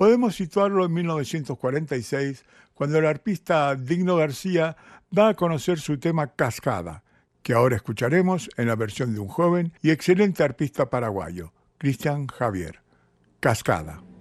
Podemos situarlo en 1946, cuando el arpista Digno García da a conocer su tema Cascada, que ahora escucharemos en la versión de un joven y excelente arpista paraguayo, Cristian Javier. Cascada.